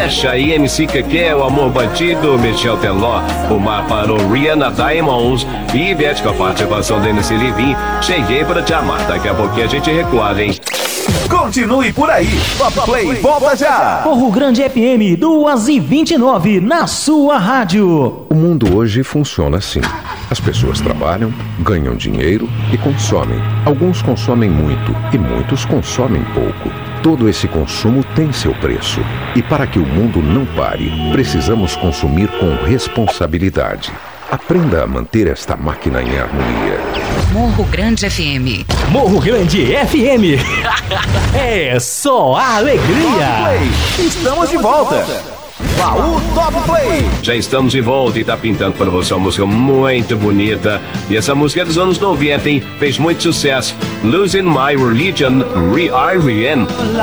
Kesha e MC Keke, o Amor Bandido, Michel Teló, o Mar Parou, Rihanna Diamonds e Ivete com a participação da MC Livin. Cheguei pra te amar, daqui a pouquinho a gente recuada, hein? Continue por aí, Top Play volta já! Morro Grande FM, 2h29, na sua rádio. O mundo hoje funciona assim. As pessoas trabalham, ganham dinheiro e consomem. Alguns consomem muito e muitos consomem pouco. Todo esse consumo tem seu preço. E para que o mundo não pare, precisamos consumir com responsabilidade. Aprenda a manter esta máquina em harmonia. Morro Grande FM. Morro Grande FM. É só alegria. Estamos de volta. Baú Top Play. Já estamos de volta e tá pintando para você uma música muito bonita. E essa música é dos anos 90, hein? Fez muito sucesso. Losing My Religion, R.I.M.